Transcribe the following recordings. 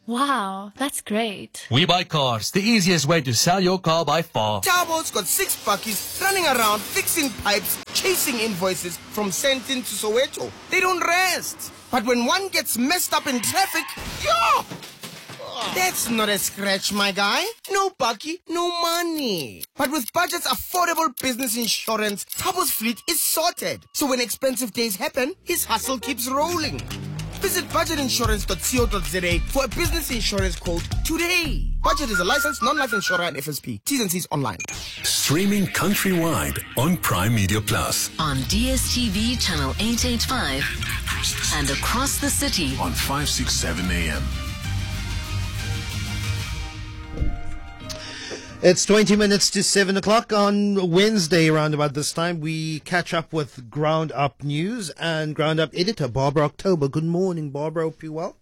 Wow, that's great. We Buy Cars, the easiest way to sell your car by far. Tabo's got 6 buckies running around fixing pipes, chasing invoices from Sentin to Soweto. They don't rest. But when one gets messed up in traffic, yo! That's not a scratch, my guy. No bucky, no money. But with Budget's affordable business insurance, Tabo's fleet is sorted. So when expensive days happen, his hustle keeps rolling. Visit budgetinsurance.co.za for a business insurance quote today. Budget is a licensed non-life insurer and FSP. T's and C's online. Streaming countrywide on Prime Media Plus. On DSTV channel 885 and across the city On 567 AM. It's 20 minutes to 7 o'clock on Wednesday. Around about this time, we catch up with Ground Up News and Ground Up editor Barbara October. Good morning, Barbara. Hope you're well.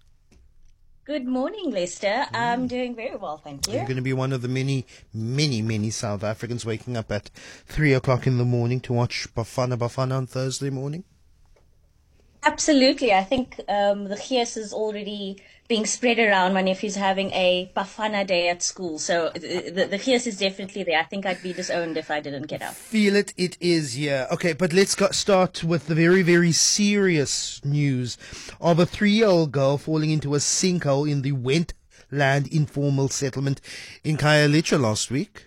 Good morning, Lester. I'm doing very well, thank you. You're going to be one of the many South Africans waking up at 3 o'clock in the morning to watch Bafana on Thursday morning. Absolutely. I think the Gees is already being spread around. My nephew's having a Bafana day at school. So the Gees is definitely there. I think I'd be disowned if I didn't get up. Feel it. It is, yeah. Okay, but let's start with the very, very serious news of a 3-year-old girl falling into a sinkhole in the Wentland informal settlement in Khayelitsha last week.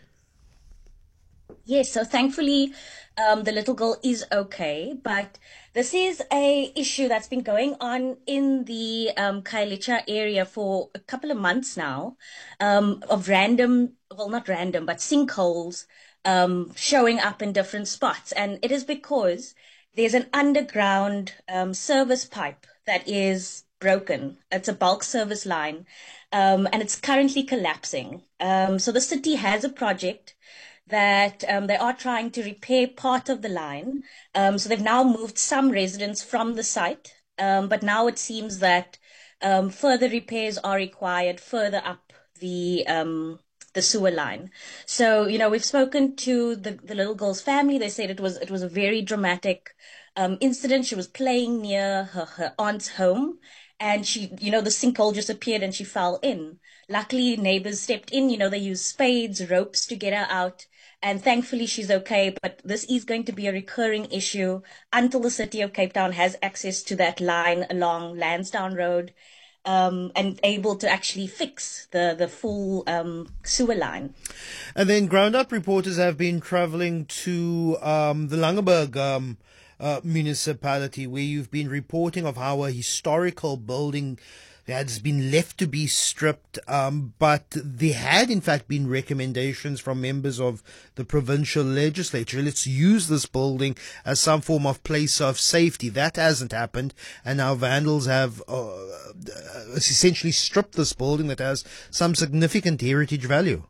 Yes, so thankfully the little girl is okay, but this is a issue that's been going on in the Khayelitsha area for a couple of months now, of random, well, not random, but sinkholes showing up in different spots. And it is because there's an underground service pipe that is broken. It's a bulk service line, and it's currently collapsing. So the city has a project that they are trying to repair part of the line. So they've now moved some residents from the site, but now it seems that further repairs are required further up the sewer line. So, you know, we've spoken to the little girl's family. They said it was a very dramatic incident. She was playing near her aunt's home, and she, you know, the sinkhole just appeared and she fell in. Luckily, neighbors stepped in. You know, they used spades, ropes to get her out. And thankfully, she's okay. But this is going to be a recurring issue until the city of Cape Town has access to that line along Lansdowne Road, and able to actually fix the full sewer line. And then Ground Up reporters have been traveling to the Langeberg municipality, where you've been reporting of how a historical building has been left to be stripped, but there had in fact been recommendations from members of the provincial legislature. Let's use this building as some form of place of safety. That hasn't happened, and now vandals have essentially stripped this building that has some significant heritage value.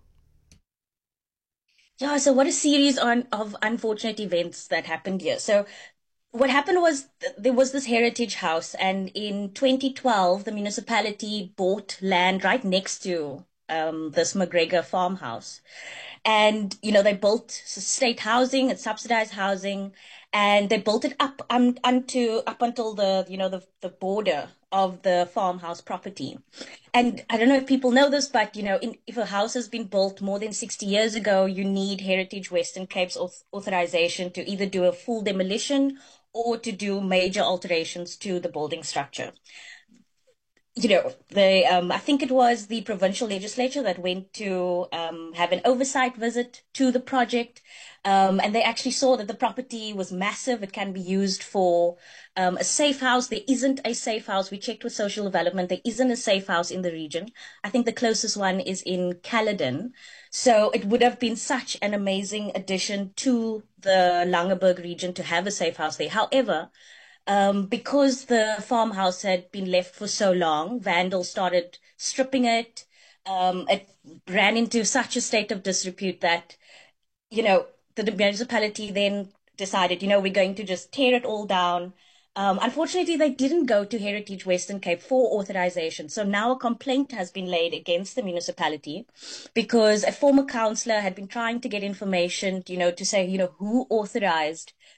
Yeah, so what a series of unfortunate events that happened here. So what happened was there was this heritage house, and in 2012, the municipality bought land right next to this McGregor farmhouse. And, you know, they built state housing and subsidized housing, and they built it up until the border of the farmhouse property. And I don't know if people know this, but, you know, if a house has been built more than 60 years ago, you need Heritage Western Cape's authorization to either do a full demolition or to do major alterations to the building structure. You know, I think it was the provincial legislature that went to have an oversight visit to the project, and they actually saw that the property was massive. It can be used for a safe house. There isn't a safe house. We checked with social development. There isn't a safe house in the region. I think the closest one is in Caledon. So it would have been such an amazing addition to the Langeberg region to have a safe house there. However, because the farmhouse had been left for so long, vandals started stripping it. It ran into such a state of disrepute that, you know, the municipality then decided, you know, we're going to just tear it all down. Unfortunately, they didn't go to Heritage Western Cape for authorization. So now a complaint has been laid against the municipality because a former councillor had been trying to get information, you know, to say, you know, who authorized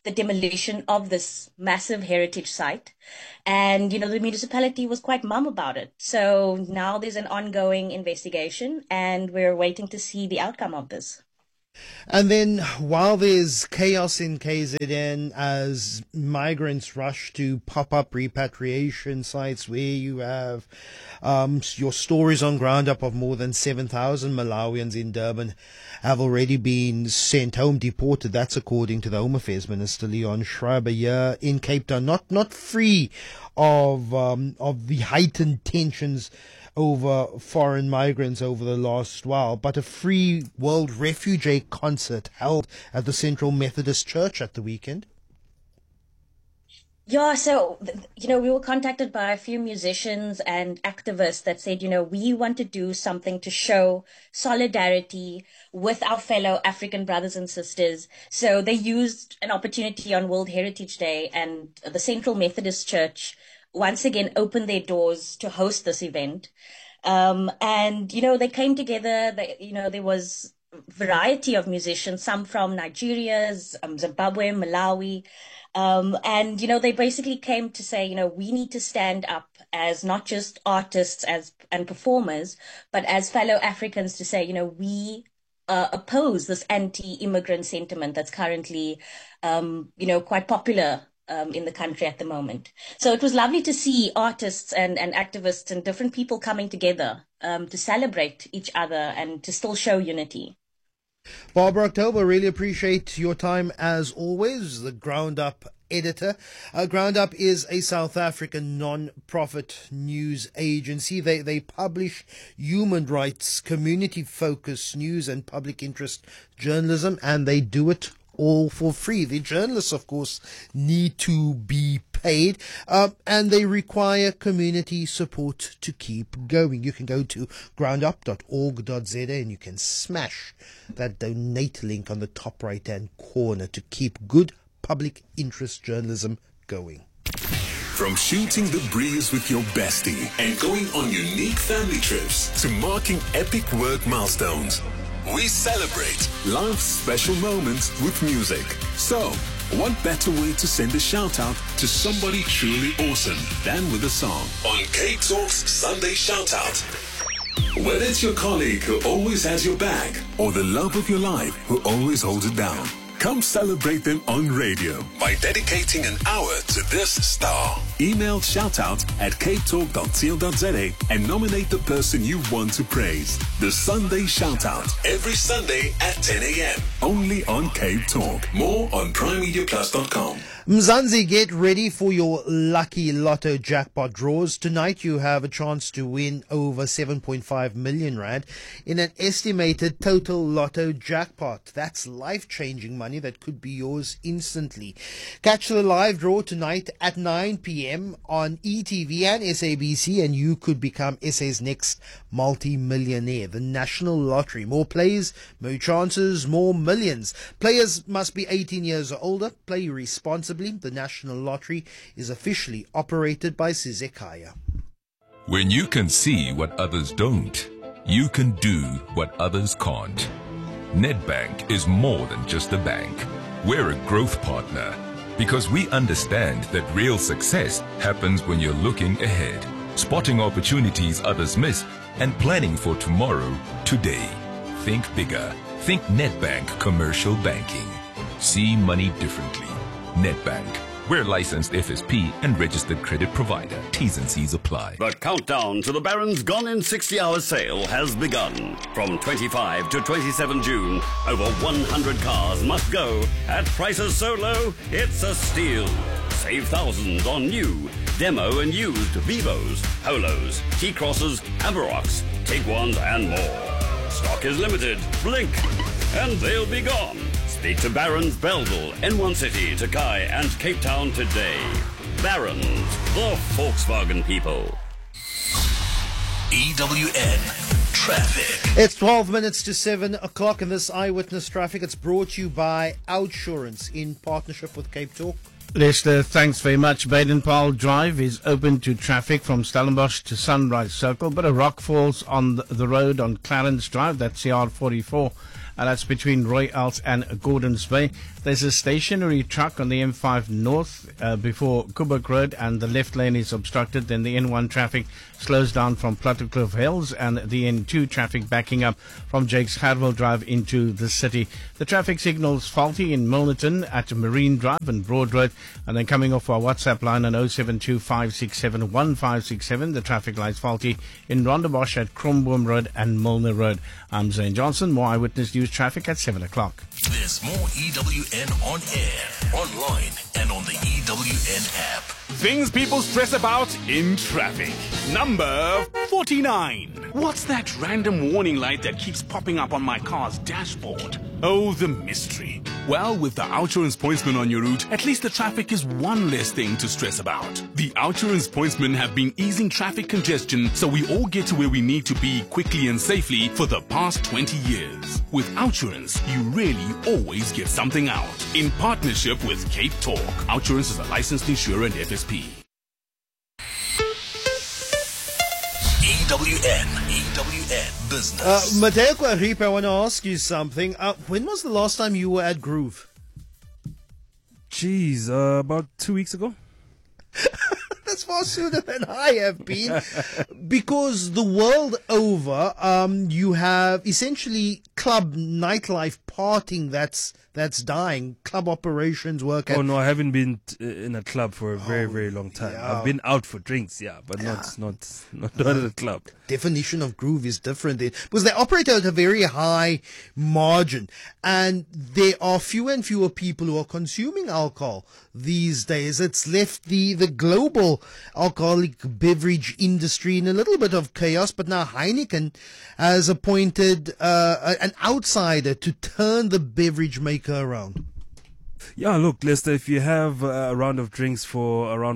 the demolition of this massive heritage site. And, the municipality was quite mum about it. So now there's an ongoing investigation and we're waiting to see the outcome of this. And then while there's chaos in KZN as migrants rush to pop-up repatriation sites where you have your stories on ground up of more than 7,000 Malawians in Durban have already been sent home, deported. That's according to the Home Affairs Minister, Leon Schreiber, here in Cape Town. Not free of the heightened tensions over foreign migrants over the last while, but a Free World Refugee concert held at the Central Methodist Church at the weekend. Yeah, so, we were contacted by a few musicians and activists that said, we want to do something to show solidarity with our fellow African brothers and sisters. So they used an opportunity on World Heritage Day, and the Central Methodist Church once again opened their doors to host this event. And, they came together, there was variety of musicians, some from Nigeria, Zimbabwe, Malawi. And, they basically came to say, we need to stand up as not just artists and performers, but as fellow Africans to say, we oppose this anti-immigrant sentiment that's currently, quite popular in the country at the moment. So it was lovely to see artists and activists and different people coming together to celebrate each other and to still show unity. Barbara October, really appreciate your time as always, the Ground Up editor. Ground Up is a South African non-profit news agency. They publish human rights, community-focused news and public interest journalism, and they do it all for free. The journalists, of course, need to be paid, and they require community support to keep going. You can go to groundup.org.za and you can smash that donate link on the top right-hand corner to keep good public interest journalism going. From shooting the breeze with your bestie and going on unique family trips to marking epic work milestones, we celebrate life's special moments with music. So, what better way to send a shout out to somebody truly awesome than with a song? On Cape Talk's Sunday Shout Out. Whether it's your colleague who always has your back or the love of your life who always holds it down, come celebrate them on radio by dedicating an hour to this star. Email shoutout@capetalk.co.za and nominate the person you want to praise. The Sunday Shoutout, every Sunday at 10 a.m. Only on Cape Talk. More on primemediaplus.com. Mzansi, get ready for your lucky lotto jackpot draws. Tonight you have a chance to win over 7.5 million rand in an estimated total lotto jackpot. That's life-changing money that could be yours instantly. Catch the live draw tonight at 9 p.m. on ETV and SABC, and you could become SA's next multi-millionaire. The National Lottery. More plays, more chances, more millions. Players must be 18 years or older. Play responsibly. The National Lottery is officially operated by Sizekaya. When you can see what others don't, you can do what others can't. Nedbank is more than just a bank. We're a growth partner because we understand that real success happens when you're looking ahead, spotting opportunities others miss, and planning for tomorrow today. Think bigger. Think Nedbank Commercial Banking. See money differently. Nedbank. We're licensed FSP and registered credit provider. T's and C's apply. The countdown to the Barron's Gone in 60-hour sale has begun. From 25 to 27 June, over 100 cars must go at prices so low, it's a steal. Save thousands on new, demo and used Vivos, Polos, T-Crosses, Amarocks, Tiguans and more. Stock is limited. Blink and they'll be gone. Speak to Barron's Belleville, N1 City, Takai and Cape Town today. Barron's, the Volkswagen people. EWN Traffic. It's 12 minutes to 7 o'clock in this Eyewitness Traffic. It's brought to you by Outsurance in partnership with Cape Talk. Lester, thanks very much. Baden-Powell Drive is open to traffic from Stellenbosch to Sunrise Circle. Bit of rock falls on the road on Clarence Drive, that's CR44 That's between Roy Els and Gordons Bay. There's a stationary truck on the M5 North before Kuburg Road, and the left lane is obstructed. Then the N1 traffic slows down from Plattekloof Hills, and the N2 traffic backing up from Jakes Gerwel Drive into the city. The traffic signal's faulty in Milnerton at Marine Drive and Broad Road, and then coming off our WhatsApp line on 0725671567. The traffic light's faulty in Rondebosch at Kromboom Road and Milner Road. I'm Zane Johnson. More Eyewitness News traffic at 7 o'clock. There's more EWN on air, online, and on the EWN app. Things people stress about in traffic. Number 49. What's that random warning light that keeps popping up on my car's dashboard? Oh, the mystery. Well, with the Outsurance Pointsman on your route, at least the traffic is one less thing to stress about. The Outsurance Pointsmen have been easing traffic congestion so we all get to where we need to be quickly and safely for the past 20 years. With Outsurance, you really always get something out. In partnership with Cape Talk, Outsurance is a licensed insurer and FSP. EWN Business. Mateo Kwaripe, I want to ask you something. When was the last time you were at Groove? Jeez, about 2 weeks ago. That's far sooner than I have been, because the world over, you have essentially club nightlife partying that's dying. Club operations work. Oh no, I haven't been in a club for a very, very long time. Yeah. I've been out for drinks, but not at a club. Definition of Groove is different because they operate at a very high margin, and there are fewer and fewer people who are consuming alcohol these days. It's left the global alcoholic beverage industry in a little bit of chaos, but now Heineken has appointed an outsider to turn the beverage maker around. Yeah, look, Lester, if you have a round of drinks for around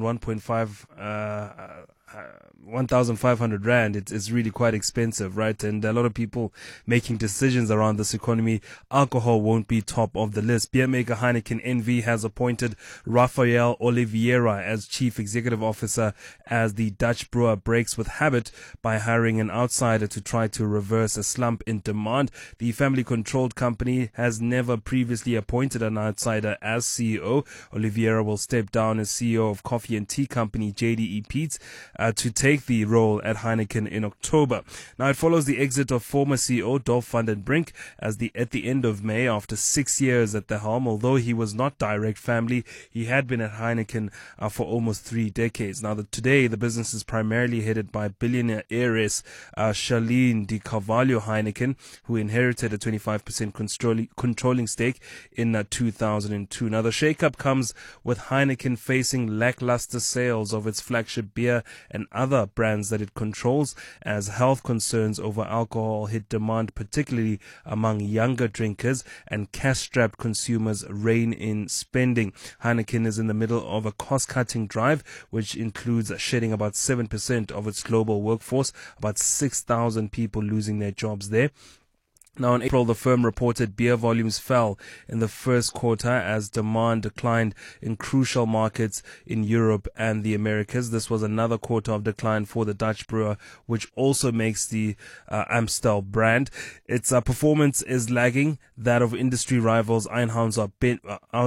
1,500 rand, it's really quite expensive, right? And a lot of people making decisions around this economy. Alcohol won't be top of the list. Beer maker Heineken NV has appointed Rafael Oliveira as Chief Executive Officer as the Dutch brewer breaks with habit by hiring an outsider to try to reverse a slump in demand. The family-controlled company has never previously appointed an outsider as CEO. Oliveira will step down as CEO of coffee and tea company JDE Peet's to take the role at Heineken in October. Now, it follows the exit of former CEO Dolf van den Brink at the end of May after 6 years at the helm. Although he was not direct family, he had been at Heineken for almost 3 decades. Now, today, the business is primarily headed by billionaire heiress Charlene de Carvalho Heineken, who inherited a 25% controlling stake in 2002. Now, the shake-up comes with Heineken facing lackluster sales of its flagship beer and other brands that it controls as health concerns over alcohol hit demand, particularly among younger drinkers, and cash-strapped consumers rein in spending. Heineken is in the middle of a cost-cutting drive, which includes shedding about 7% of its global workforce, about 6,000 people losing their jobs there. Now, in April, the firm reported beer volumes fell in the first quarter as demand declined in crucial markets in Europe and the Americas. This was another quarter of decline for the Dutch brewer, which also makes the Amstel brand. Its performance is lagging that of industry rivals Einhauser-Busch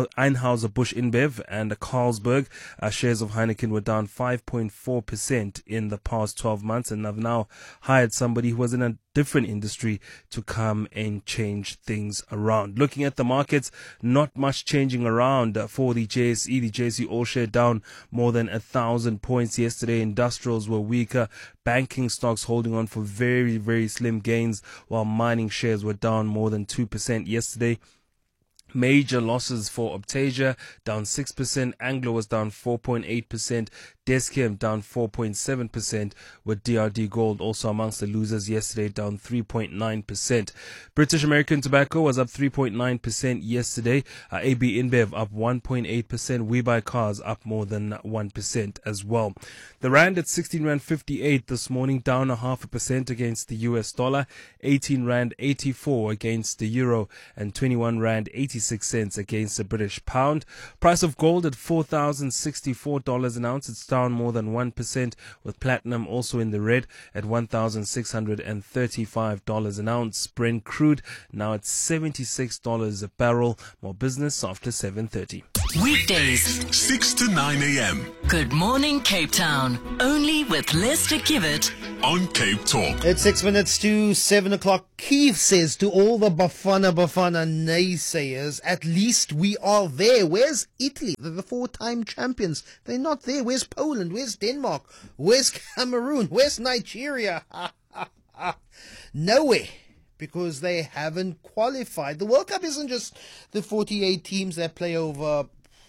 InBev and Carlsberg. Shares of Heineken were down 5.4% in the past 12 months, and have now hired somebody who was in a different industry to come and change things around. Looking at the markets, not much changing around for the JSE. The JSE all share down more than 1,000 points yesterday. Industrials were weaker. Banking stocks holding on for very, very slim gains, while mining shares were down more than 2% yesterday. Major losses for Optasia, down 6%. Anglo was down 4.8%. Descam down 4.7%, with DRD Gold also amongst the losers yesterday, down 3.9%. British American Tobacco was up 3.9% yesterday. AB InBev up 1.8%. We Buy Cars up more than 1% as well. The Rand at 16 Rand 58 this morning, down 0.5% against the US dollar, 18 Rand 84 against the euro, and 21 Rand 86 cents against the British pound. Price of gold at $4,064 an ounce. It's down down more than 1%, with platinum also in the red at $1,635 an ounce. Brent crude now at $76 a barrel. More business after 7:30. Weekdays, 6 to 9 a.m. Good Morning Cape Town. Only with Lester Kivet on Cape Talk. It's 6 minutes to 7 o'clock. Keith says to all the Bafana naysayers, at least we are there. Where's Italy? They're the 4-time champions. They're not there. Where's Poland? Where's Denmark? Where's Cameroon? Where's Nigeria? Nowhere. Because they haven't qualified. The World Cup isn't just the 48 teams that play over,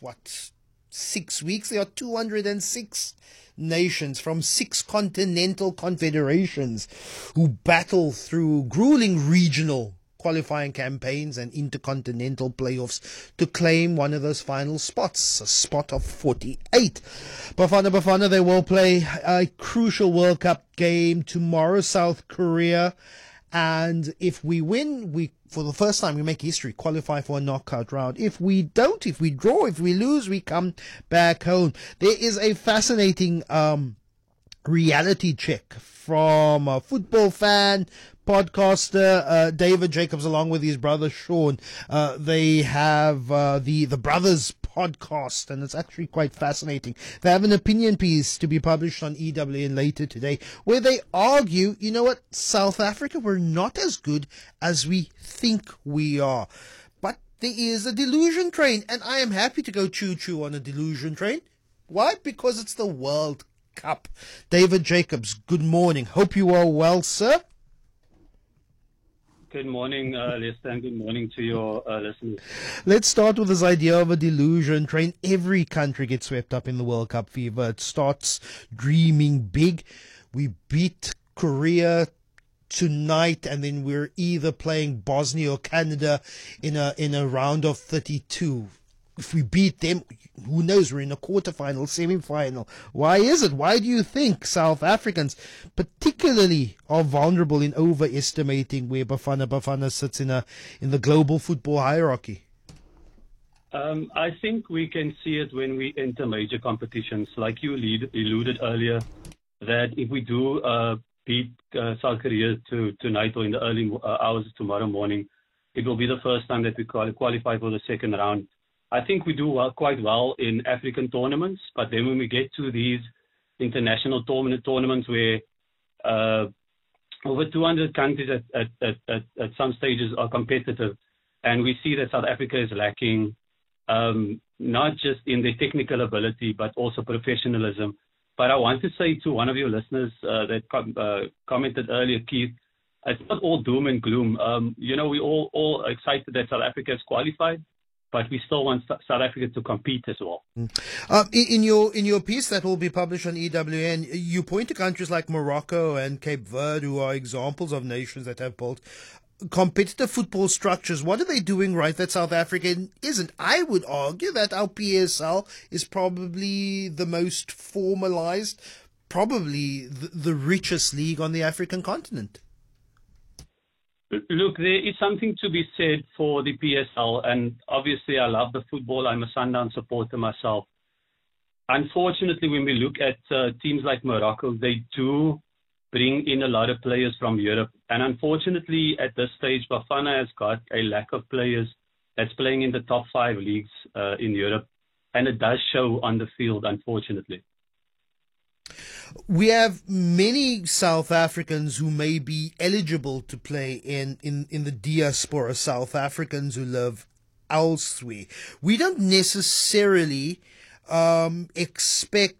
6 weeks? There are 206 nations from 6 continental confederations who battle through grueling regional qualifying campaigns and intercontinental playoffs to claim one of those final spots, a spot of 48. Bafana, they will play a crucial World Cup game tomorrow, South Korea. And if we win, we, for the first time, we make history, qualify for a knockout round. If we don't, if we draw, if we lose, we come back home. There is a fascinating reality check from a football fan, podcaster David Jacobs, along with his brother Sean. They have the Brothers podcast, and it's actually quite fascinating. They have an opinion piece to be published on EWN later today, where they argue, you know what, South Africa, we're not as good as we think we are. But there is a delusion train, and I am happy to go choo-choo on a delusion train. Why? Because it's the World Cup. David Jacobs, good morning. Hope you are well, sir. Good morning, Lester, and good morning to your listeners. Let's start with this idea of a delusion train. Every country gets swept up in the World Cup fever. It starts dreaming big. We beat Korea tonight, and then we're either playing Bosnia or Canada in a round of 32. If we beat them, who knows, we're in a quarterfinal, semi-final. Why is it? Why do you think South Africans particularly are vulnerable in overestimating where Bafana sits in the global football hierarchy? I think we can see it when we enter major competitions. Like you alluded earlier, that if we do beat South Korea tonight or in the early hours of tomorrow morning, it will be the first time that we qualify for the second round. I think we do quite well in African tournaments, but then when we get to these international tournaments where over 200 countries at some stages are competitive, and we see that South Africa is lacking not just in their technical ability, but also professionalism. But I want to say to one of your listeners that commented earlier, Keith, it's not all doom and gloom. We're all excited that South Africa has qualified, but we still want South Africa to compete as well. In your piece that will be published on EWN, you point to countries like Morocco and Cape Verde, who are examples of nations that have built competitive football structures. What are they doing right that South Africa isn't? I would argue that our PSL is probably the most formalized, probably the richest league on the African continent. Look, there is something to be said for the PSL, and obviously I love the football. I'm a Sundown supporter myself. Unfortunately, when we look at teams like Morocco, they do bring in a lot of players from Europe. And unfortunately, at this stage, Bafana has got a lack of players that's playing in the top 5 leagues in Europe. And it does show on the field, unfortunately. We have many South Africans who may be eligible to play in the diaspora, South Africans who live elsewhere. We don't necessarily expect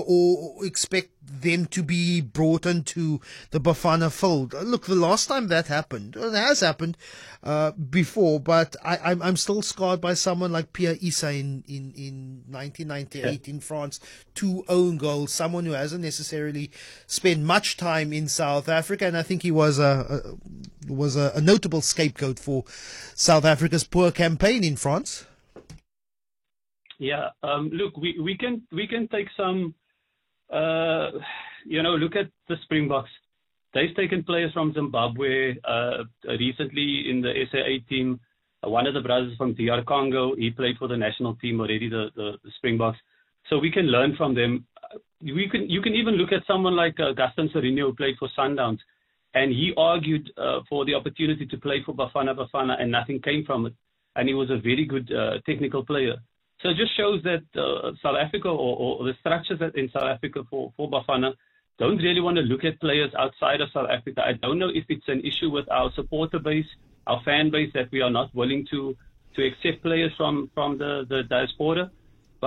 them to be brought into the Bafana fold. Look, the last time that happened, it has happened before, but I'm still scarred by someone like Pierre Issa in 1998 in France. 2 own goals, someone who hasn't necessarily spent much time in South Africa, and I think he was a notable scapegoat for South Africa's poor campaign in France. Yeah, look, we can take some, look at the Springboks. They've taken players from Zimbabwe recently in the SA team. One of the brothers from DR Congo, he played for the national team already, the Springboks. So we can learn from them. You can even look at someone like Gaston Sirino, who played for Sundowns, and he argued for the opportunity to play for Bafana Bafana, and nothing came from it. And he was a very good technical player. So it just shows that South Africa or the structures in South Africa for Bafana don't really want to look at players outside of South Africa. I don't know if it's an issue with our supporter base, our fan base, that we are not willing to accept players from the diaspora.